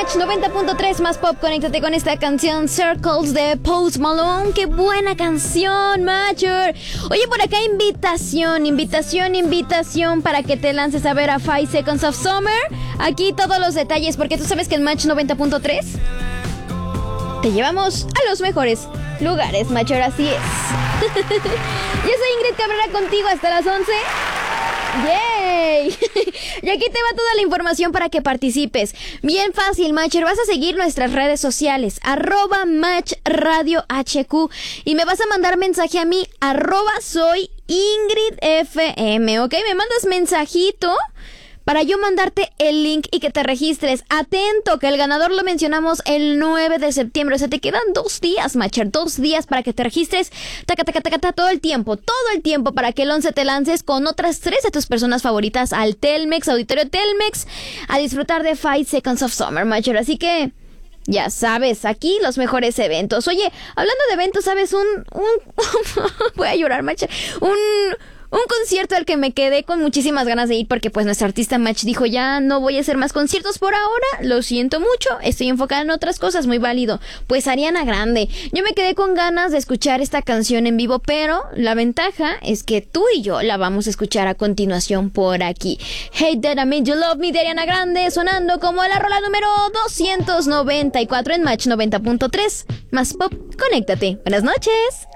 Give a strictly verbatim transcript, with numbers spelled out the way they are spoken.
Match noventa punto tres más pop. Conéctate con esta canción Circles de Post Malone. ¡Qué buena canción, Matcher! Oye, por acá invitación, invitación, invitación para que te lances a ver a Five Seconds of Summer. Aquí todos los detalles, porque tú sabes que en Match noventa punto tres te llevamos a los mejores lugares, Matcher, así es. Yo soy Ingrid Cabrera contigo hasta las once. ¡Yay! Y aquí te va toda la información para que participes. Bien fácil, Matcher. Vas a seguir nuestras redes sociales, arroba Match Radio H Q. Y me vas a mandar mensaje a mí, arroba soy Ingrid F M, ¿ok? Me mandas mensajito para yo mandarte el link y que te registres. Atento, que el ganador lo mencionamos el nueve de septiembre. O sea, te quedan dos días, Matcher. Dos días para que te registres. Taca, taca, taca, taca, todo el tiempo. Todo el tiempo para que el once te lances con otras tres de tus personas favoritas al Telmex, Auditorio Telmex, a disfrutar de Five Seconds of Summer, Matcher. Así que ya sabes, aquí los mejores eventos. Oye, hablando de eventos, ¿sabes? Un... un voy a llorar, Matcher. Un... Un concierto al que me quedé con muchísimas ganas de ir porque pues nuestra artista Match dijo ya no voy a hacer más conciertos por ahora, lo siento mucho, estoy enfocada en otras cosas, muy válido. Pues Ariana Grande, yo me quedé con ganas de escuchar esta canción en vivo, pero la ventaja es que tú y yo la vamos a escuchar a continuación por aquí. Hey That I Made You Love Me de Ariana Grande, sonando como la rola número doscientos noventa y cuatro en Match noventa punto tres. Más pop, conéctate. Buenas noches.